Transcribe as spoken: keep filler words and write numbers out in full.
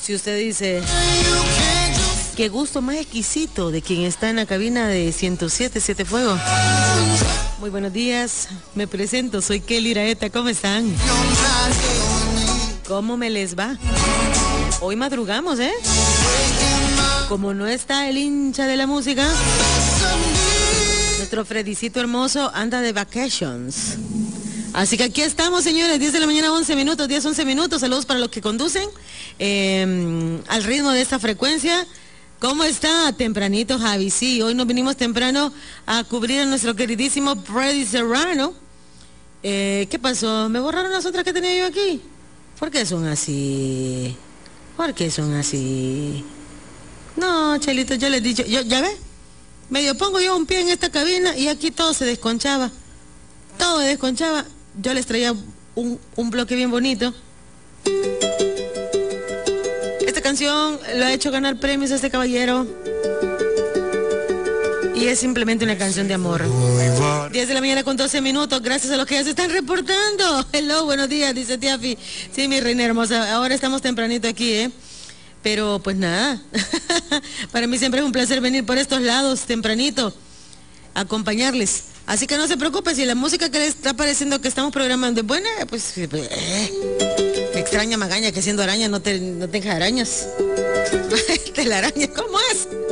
Si usted dice, qué gusto más exquisito de quien está en la cabina de ciento siete, siete Fuego. Muy buenos días, me presento, soy Kelly Iraeta, ¿cómo están? ¿Cómo me les va? Hoy madrugamos, ¿eh? Como no está el hincha de la música, nuestro Fredicito hermoso anda de vacations. Así que aquí estamos, señores, diez de la mañana, once minutos, diez, once minutos. Saludos para los que conducen eh, al ritmo de esta frecuencia. ¿Cómo está? Tempranito, Javi. Sí, hoy nos vinimos temprano a cubrir a nuestro queridísimo Freddy Serrano. Eh, ¿Qué pasó? ¿Me borraron las otras que tenía yo aquí? ¿Por qué son así? ¿Por qué son así? No, Chelito, yo les he dicho, yo, ¿ya ve? Medio pongo yo un pie en esta cabina y aquí todo se desconchaba. Todo se desconchaba. Yo les traía un, un bloque bien bonito. Esta canción lo ha hecho ganar premios a este caballero. Y es simplemente una canción de amor. diez de la mañana con doce minutos, gracias a los que ya se están reportando. Hello, buenos días, dice Tiafi. Sí, mi reina hermosa, ahora estamos tempranito aquí, ¿eh? Pero pues nada, para mí siempre es un placer venir por estos lados tempranito, acompañarles. Así que no se preocupe, si la música que les está pareciendo que estamos programando es buena, pues eh, me extraña magaña que siendo araña no te, no tengas arañas. Te la araña, ¿cómo es?